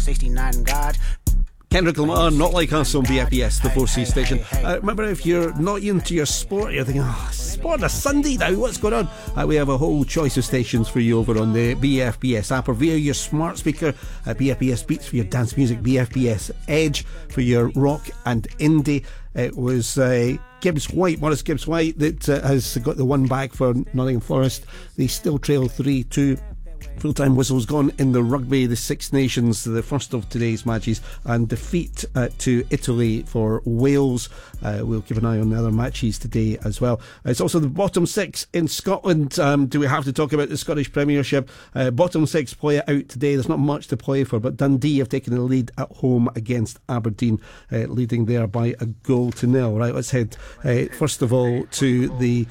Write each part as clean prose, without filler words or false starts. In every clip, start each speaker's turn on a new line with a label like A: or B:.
A: 69 God.
B: Kendrick Lamar, Not Like Us on BFBS, the 4C station. Remember, if you're not into your sport, you're thinking, sport on a Sunday now, what's going on? We have a whole choice of stations for you over on the BFBS app or via your smart speaker. BFBS Beats for your dance music, BFBS Edge for your rock and indie. It was Morris Gibbs White, that has got the one back for Nottingham Forest. They still trail 3-2. Full-time whistle's gone in the rugby, the Six Nations, the first of today's matches, and defeat to Italy for Wales. We'll keep an eye on the other matches today as well. It's also the bottom six in Scotland. Do we have to talk about the Scottish Premiership? Bottom six play out today. There's not much to play for, but Dundee have taken the lead at home against Aberdeen, leading there by a 0-0. Right, let's head first of all to the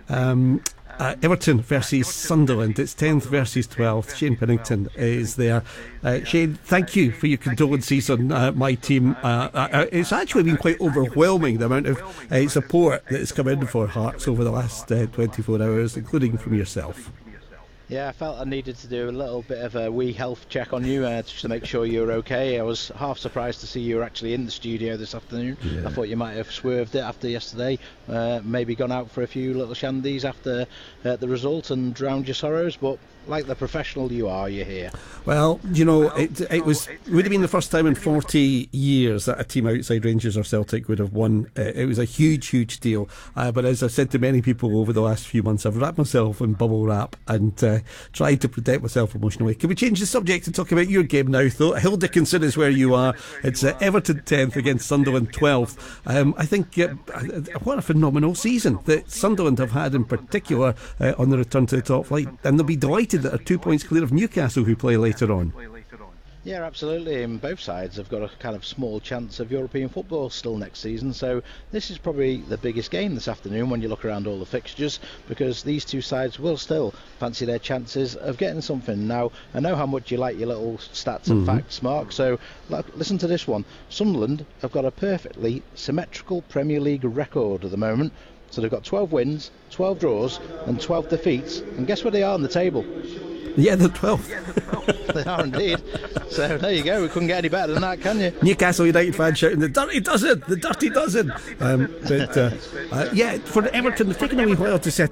B: Everton versus Sunderland. It's 10th versus 12th. Shane Pennington is there. Shane, thank you for your condolences on my team. It's actually been quite overwhelming, the amount of support that has come in for Hearts over the last 24 hours, including from yourself.
C: Yeah, I felt I needed to do a little bit of a wee health check on you just to make sure you were okay. I was half surprised to see you were actually in the studio this afternoon. Yeah. I thought you might have swerved it after yesterday, maybe gone out for a few little shandies after the result and drowned your sorrows, but like the professional you are, you're here.
B: Well, you know, it would have been the first time in 40 years that a team outside Rangers or Celtic would have won. It was a huge deal. But as I've said to many people over the last few months, I've wrapped myself in bubble wrap and tried to protect myself emotionally. Can we change the subject and talk about your game now, though? Hill Dickinson is where you are. It's Everton 10th against Sunderland 12th. I think what a phenomenal season that Sunderland have had in particular on the return to the top flight, and they'll be delighted that are 2 points clear of Newcastle, who play later on.
C: Yeah, absolutely, and both sides have got a kind of small chance of European football still next season, so this is probably the biggest game this afternoon when you look around all the fixtures, because these two sides will still fancy their chances of getting something. Now, I know how much you like your little stats and facts, Mark, so listen to this one. Sunderland have got a perfectly symmetrical Premier League record at the moment, so they've got 12 wins, 12 draws and 12 defeats, and guess where they are on the table?
B: Yeah, they're 12th.
C: They are indeed. So there you go, we couldn't get any better than that, can you?
B: Newcastle United fans shouting, the dirty dozen! Yeah, for Everton, it's taken a wee while to set